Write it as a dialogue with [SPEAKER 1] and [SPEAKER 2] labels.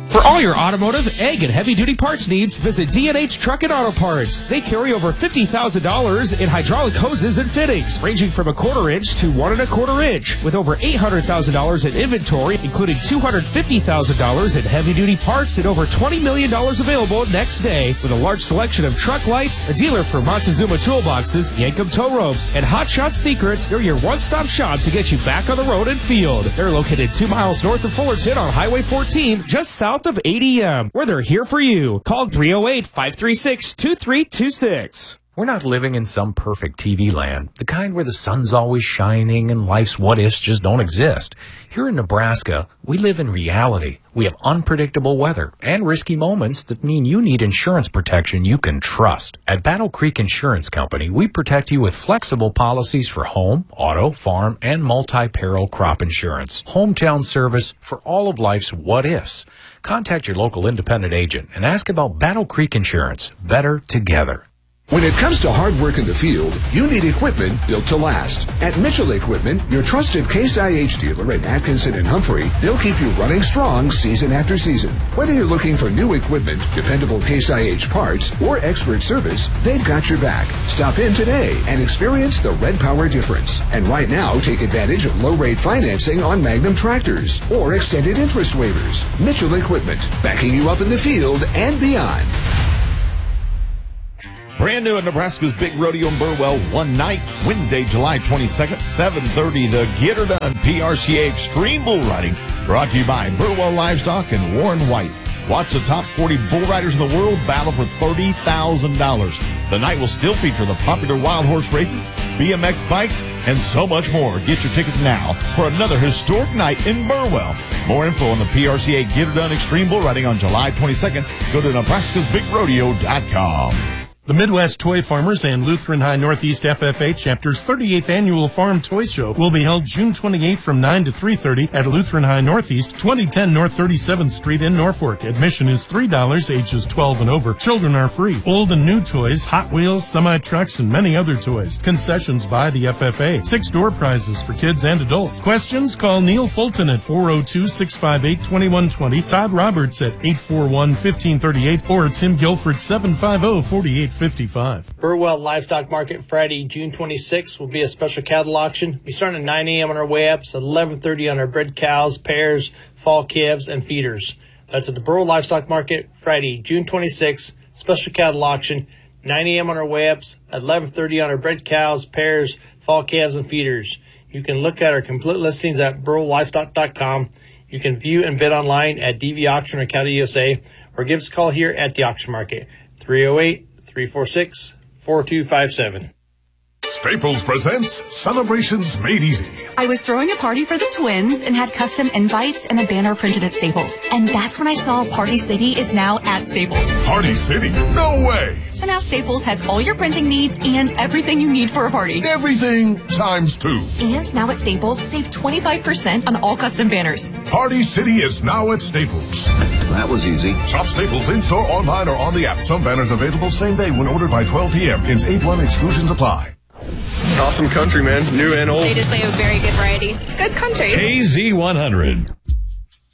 [SPEAKER 1] For all your automotive, ag, and heavy-duty parts needs, visit D&H Truck and Auto Parts. They carry over $50,000 in hydraulic hoses and fittings, ranging from 1/4 inch to 1 1/4 inch, with over $800,000 in inventory, including $250,000 in heavy-duty parts and over $20 million available next day, with a large selection of truck lights, a dealer for Montezuma toolboxes, Yankum tow ropes, and Hot Shot Secrets. They're your one-stop shop to get you back on the road and field. They're located 2 miles north of Fullerton on Highway 14, just south of ADM, where they're here for you. Call 308-536-2326.
[SPEAKER 2] We're not living in some perfect TV land, the kind where the sun's always shining and life's what-ifs just don't exist. Here in Nebraska, we live in reality. We have unpredictable weather and risky moments that mean you need insurance protection you can trust. At Battle Creek Insurance Company, we protect you with flexible policies for home, auto, farm, and multi-peril crop insurance. Hometown service for all of life's what-ifs. Contact your local independent agent and ask about Battle Creek Insurance. Better together.
[SPEAKER 3] When it comes to hard work in the field, you need equipment built to last. At Mitchell Equipment, your trusted Case IH dealer in Atkinson and Humphrey, they'll keep you running strong season after season. Whether you're looking for new equipment, dependable Case IH parts, or expert service, they've got your back. Stop in today and experience the Red Power difference. And right now, take advantage of low-rate financing on Magnum tractors or extended interest waivers. Mitchell Equipment, backing you up in the field and beyond.
[SPEAKER 4] Brand new at Nebraska's Big Rodeo in Burwell, one night, Wednesday, July 22nd, 7:30, the Get Her Done PRCA Extreme Bull Riding, brought to you by Burwell Livestock and Warren White. Watch the top 40 bull riders in the world battle for $30,000. The night will still feature the popular wild horse races, BMX bikes, and so much more. Get your tickets now for another historic night in Burwell. More info on the PRCA Get Her Done Extreme Bull Riding on July 22nd. Go to nebraskasbigrodeo.com.
[SPEAKER 5] The Midwest Toy Farmers and Lutheran High Northeast FFA Chapter's 38th Annual Farm Toy Show will be held June 28th from 9 to 3:30 at Lutheran High Northeast, 2010 North 37th Street in Norfolk. Admission is $3, ages 12 and over. Children are free. Old and new toys, Hot Wheels, semi-trucks, and many other toys. Concessions by the FFA. 6 door prizes for kids and adults. Questions? Call Neil Fulton at 402-658-2120, Todd Roberts at 841-1538, or Tim Guilford 750-4855.
[SPEAKER 6] Burwell Livestock Market Friday, June 26th will be a special cattle auction. We start at 9 a.m. on our way ups, 11:30 on our bred cows, pairs, fall calves, and feeders. That's at the Burwell Livestock Market Friday, June 26th, special cattle auction, 9 a.m. on our way ups, 11:30 on our bred cows, pairs, fall calves, and feeders. You can look at our complete listings at burwelllivestock.com. You can view and bid online at DV Auction or Cattle USA, or give us a call here at the auction market, 308-346-4257.
[SPEAKER 7] Staples presents Celebrations Made Easy.
[SPEAKER 8] I was throwing a party for the twins and had custom invites and a banner printed at Staples. And that's when I saw Party City is now at Staples.
[SPEAKER 7] Party City? No way!
[SPEAKER 8] So now Staples has all your printing needs and everything you need for a party.
[SPEAKER 7] Everything times 2.
[SPEAKER 8] And now at Staples, save 25% on all custom banners.
[SPEAKER 7] Party City is now at Staples.
[SPEAKER 9] That was easy.
[SPEAKER 7] Shop Staples in-store, online, or on the app. Some banners available same day when ordered by 12 p.m. Ins 8-1 exclusions apply.
[SPEAKER 10] Awesome country, man. New and old.
[SPEAKER 11] They just play a very good variety. It's good country.
[SPEAKER 12] KZ100.